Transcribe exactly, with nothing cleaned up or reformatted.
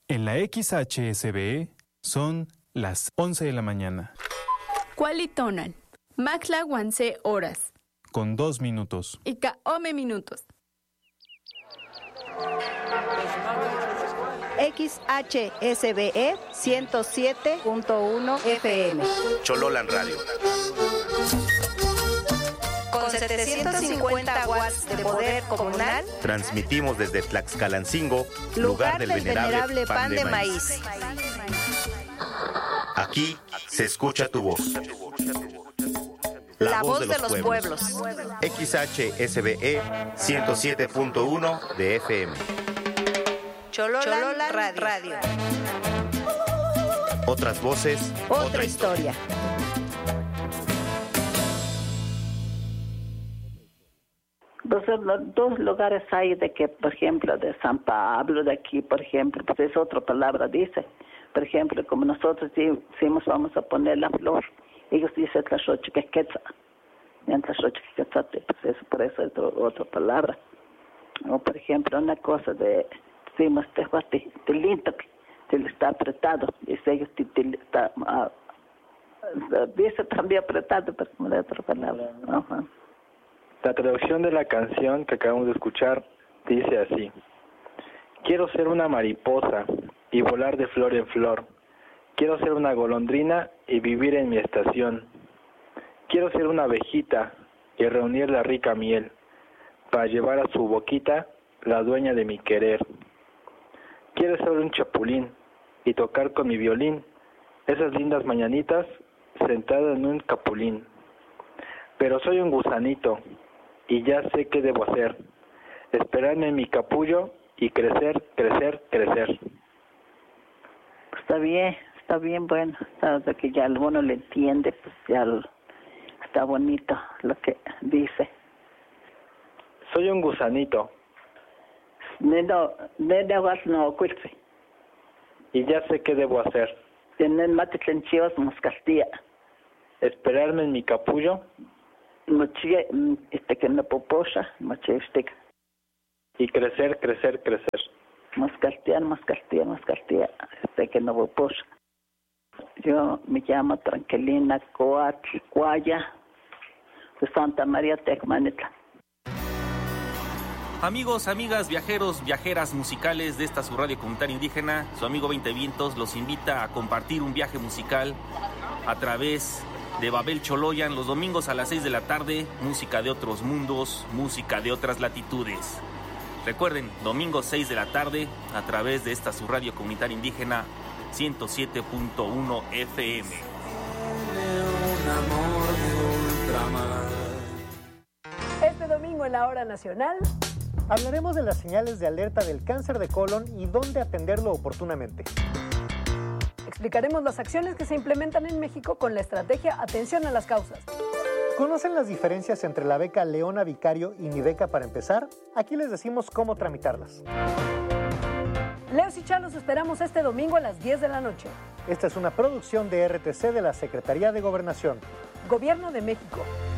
En la X H S B E son las once de la mañana. Cualitonan. Maxla guanse horas. Con dos minutos. Ika ome minutos. X H S B E ciento siete punto uno F M. Chololan Radio. Con setecientos cincuenta watts de poder comunal, transmitimos desde Tlaxcalancingo, lugar, lugar del, del venerable, venerable pan, pan de, de maíz. maíz. Aquí se escucha tu voz. La, La voz, voz de, de los, los pueblos. pueblos. X H S B E ciento siete punto uno de F M. Chololan, Chololan Radio. Radio. Otras voces, otra, otra historia. Pues dos lugares hay de que, por ejemplo, de San Pablo, de aquí, por ejemplo, pues es otra palabra, dice. Por ejemplo, como nosotros decimos, vamos a poner la flor. Ellos dicen tlaxochiquequetza. Tlaxochiquequetza, pues eso, por eso es otro, otra palabra. O, por ejemplo, una cosa de, decimos, tejuati, tilinto, que está apretado. Dice ellos, está, uh, dice también apretado, pero como de otra palabra. Uh-huh. La traducción de la canción que acabamos de escuchar dice así: quiero ser una mariposa y volar de flor en flor. Quiero ser una golondrina y vivir en mi estación. Quiero ser una abejita y reunir la rica miel para llevar a su boquita la dueña de mi querer. Quiero ser un chapulín y tocar con mi violín esas lindas mañanitas sentado en un capulín. Pero soy un gusanito y ya sé qué debo hacer: esperarme en mi capullo y crecer, crecer, crecer. Está bien, está bien, bueno, de que ya alguno le entiende, pues ya está bonito lo que dice. Soy un gusanito. No, no, no, y ya sé qué debo hacer: tener matitlenchivas moscastía. Esperarme en mi capullo. Mochie, este que no poposa, mochie este. Y crecer, crecer, crecer. Moscastía, moscastía, moscastía, este que no poposa. Yo me llamo Tranquilina Coatl, Cuaya, de Santa María Tecmanitla. Amigos, amigas, viajeros, viajeras musicales de esta su radio comunitaria indígena, su amigo Veinte Vientos los invita a compartir un viaje musical a través de Babel Choloyan los domingos a las seis de la tarde, música de otros mundos, música de otras latitudes. Recuerden, domingos seis de la tarde a través de esta su radio comunitaria indígena ciento siete punto uno F M. Este domingo en la Hora Nacional hablaremos de las señales de alerta del cáncer de colon y dónde atenderlo oportunamente. Explicaremos las acciones que se implementan en México con la estrategia Atención a las Causas. ¿Conocen las diferencias entre la beca Leona Vicario y mi beca para empezar? Aquí les decimos cómo tramitarlas. Leos y Chalos esperamos este domingo a las diez de la noche. Esta es una producción de R T C de la Secretaría de Gobernación. Gobierno de México.